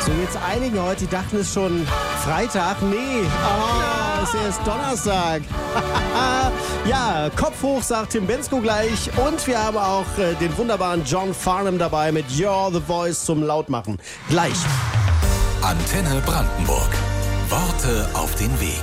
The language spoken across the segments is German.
So jetzt einigen heute, die dachten es schon Freitag. Nee, ist erst Donnerstag. Ja, Kopf hoch, sagt Tim Bensko gleich. Und wir haben auch den wunderbaren John Farnham dabei mit You're the Voice zum Lautmachen. Gleich. Antenne Brandenburg. Worte auf den Weg.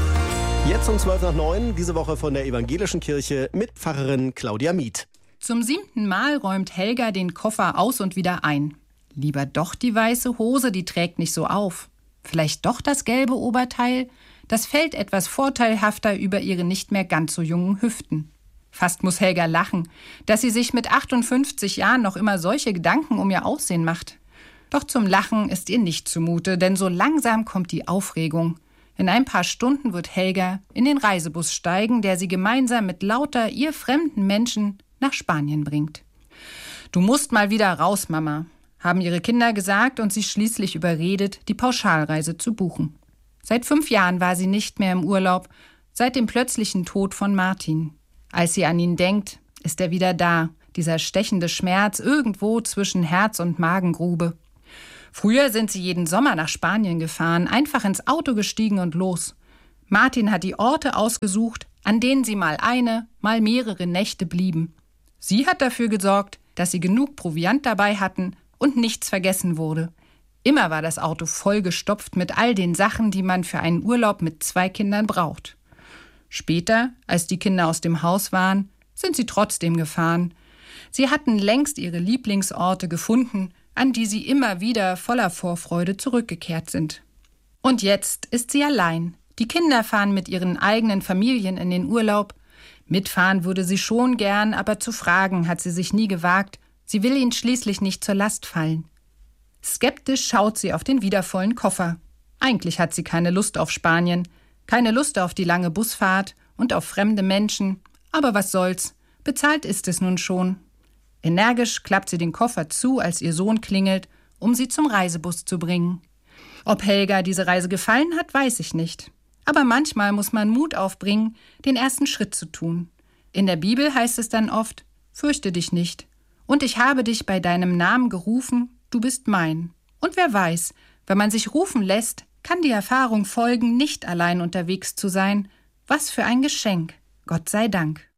Jetzt um 8:12, diese Woche von der Evangelischen Kirche mit Pfarrerin Claudia Mieth. Zum 7. Mal räumt Helga den Koffer aus und wieder ein. Lieber doch die weiße Hose, die trägt nicht so auf. Vielleicht doch das gelbe Oberteil? Das fällt etwas vorteilhafter über ihre nicht mehr ganz so jungen Hüften. Fast muss Helga lachen, dass sie sich mit 58 Jahren noch immer solche Gedanken um ihr Aussehen macht. Doch zum Lachen ist ihr nicht zumute, denn so langsam kommt die Aufregung. In ein paar Stunden wird Helga in den Reisebus steigen, der sie gemeinsam mit lauter ihr fremden Menschen nach Spanien bringt. »Du musst mal wieder raus, Mama«, haben ihre Kinder gesagt und sie schließlich überredet, die Pauschalreise zu buchen. Seit 5 Jahren war sie nicht mehr im Urlaub, seit dem plötzlichen Tod von Martin. Als sie an ihn denkt, ist er wieder da, dieser stechende Schmerz irgendwo zwischen Herz und Magengrube. Früher sind sie jeden Sommer nach Spanien gefahren, einfach ins Auto gestiegen und los. Martin hat die Orte ausgesucht, an denen sie mal eine, mal mehrere Nächte blieben. Sie hat dafür gesorgt, dass sie genug Proviant dabei hatten und nichts vergessen wurde. Immer war das Auto vollgestopft mit all den Sachen, die man für einen Urlaub mit 2 Kindern braucht. Später, als die Kinder aus dem Haus waren, sind sie trotzdem gefahren. Sie hatten längst ihre Lieblingsorte gefunden, an die sie immer wieder voller Vorfreude zurückgekehrt sind. Und jetzt ist sie allein. Die Kinder fahren mit ihren eigenen Familien in den Urlaub. Mitfahren würde sie schon gern, aber zu fragen hat sie sich nie gewagt. Sie will ihnen schließlich nicht zur Last fallen. Skeptisch schaut sie auf den wieder vollen Koffer. Eigentlich hat sie keine Lust auf Spanien, keine Lust auf die lange Busfahrt und auf fremde Menschen. Aber was soll's, bezahlt ist es nun schon. Energisch klappt sie den Koffer zu, als ihr Sohn klingelt, um sie zum Reisebus zu bringen. Ob Helga diese Reise gefallen hat, weiß ich nicht. Aber manchmal muss man Mut aufbringen, den ersten Schritt zu tun. In der Bibel heißt es dann oft, fürchte dich nicht. Und ich habe dich bei deinem Namen gerufen, du bist mein. Und wer weiß, wenn man sich rufen lässt, kann die Erfahrung folgen, nicht allein unterwegs zu sein. Was für ein Geschenk, Gott sei Dank.